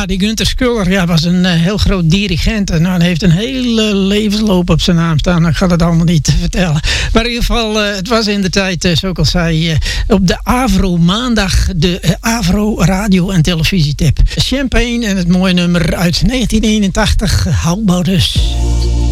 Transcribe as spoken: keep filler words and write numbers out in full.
Ja, die Günter Schuller ja, was een uh, heel groot dirigent. En nou, hij heeft een hele levensloop op zijn naam staan. Ik ga het allemaal niet vertellen. Maar in ieder geval, uh, het was in de tijd, uh, zoals ik al zei, uh, op de Avro maandag, de uh, Avro radio- en televisietip. Champagne en het mooie nummer uit negentien eenentachtig, Houdbaar dus.